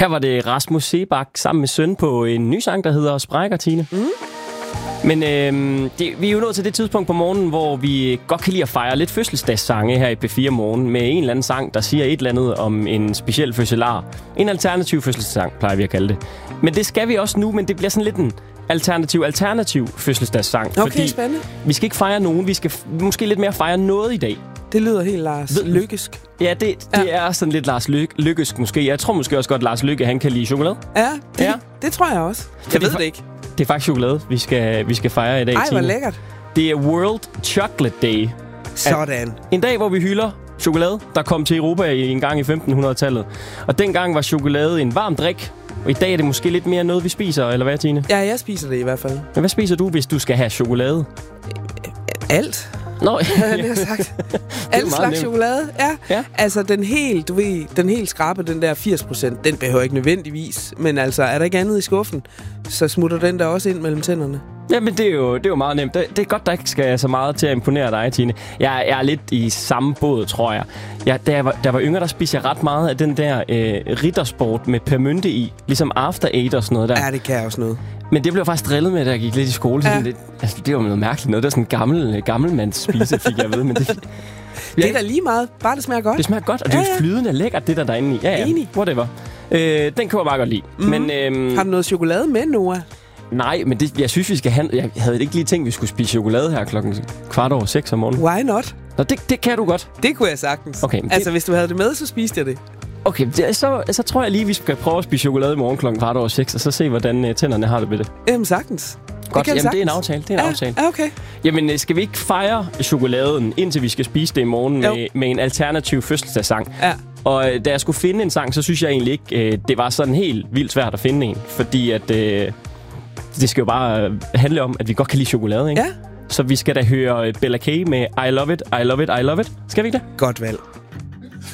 Her var det Rasmus Seebach sammen med søn på en ny sang, der hedder Sprækker, Tine. Men vi er jo nået til det tidspunkt på morgenen, hvor vi godt kan lide at fejre lidt fødselsdagssange her i P4 Morgen med en eller anden sang, der siger et eller andet om en speciel fødselar. En alternativ fødselsdagssang, plejer vi at kalde det. Men det skal vi også nu, men det bliver sådan lidt en alternativ fødselsdagssang. Okay, fordi spændende. Vi skal ikke fejre nogen, vi skal måske lidt mere fejre noget i dag. Det lyder helt Lars Lykkes. Ja, det er sådan lidt Lars Lykkes måske. Jeg tror måske også godt, Lars Lykke, han kan lide chokolade. Ja, det tror jeg også. Jeg ved det ikke. Det er faktisk chokolade, vi skal fejre i dag. Ej, hvor lækkert. Det er World Chocolate Day. Sådan. En dag, hvor vi hylder chokolade, der kom til Europa en gang i 1500-tallet. Og dengang var chokolade en varm drik. Og i dag er det måske lidt mere noget, vi spiser, eller hvad, Tine? Ja, jeg spiser det i hvert fald. Men hvad spiser du, hvis du skal have chokolade? Alt. Nå, det har jeg sagt. Alt slags chokolade, ja. Altså den helt skrappe, den der 80%, den behøver ikke nødvendigvis. Men altså, er der ikke andet i skuffen, så smutter den der også ind mellem tænderne. Jamen, det er jo meget nemt. Det er godt, der ikke skal så meget til at imponere dig, Tine. Jeg er lidt i samme båd, tror jeg. Da jeg var yngre, der spiste jeg ret meget af den der riddersport med permynte i. Ligesom After Eight og sådan noget der. Ja, det kan også noget. Men det blev jeg faktisk drillet med, da jeg gik lidt i skole. Ja. Det var noget mærkeligt noget. Det var sådan en gammelmands spise, fik jeg ved. Men det er da lige meget. Bare det smager godt. Det smager godt, og det er flydende lækkert, det der derinde i. Ja, enig. Whatever. Den kan jeg meget godt lide. Men, har du noget chokolade med, Noah? Nej, men jeg synes, vi skal have... Jeg havde ikke lige tænkt, at vi skulle spise chokolade her 6:15 om morgenen. Why not? Nå, det kan du godt. Det kunne jeg sagtens. Okay, altså, hvis du havde det med, så spiste jeg det. Okay, så tror jeg lige, vi skal prøve at spise chokolade i morgen 6:15, og så se, hvordan tænderne har det ved det. Jamen, sagtens. Godt, det er en aftale. Ja, okay. Jamen, skal vi ikke fejre chokoladen, indtil vi skal spise det i morgen med en alternativ fødselsdagssang? Ja. Og da jeg skulle finde en sang, så synes jeg egentlig ikke, det var sådan helt vildt svært at finde en. Fordi at det skal jo bare handle om, at vi godt kan lide chokolade, ikke? Ja. Så vi skal da høre Bella K med I Love It, I Love It, I Love It. Skal vi ikke det? Godt valg.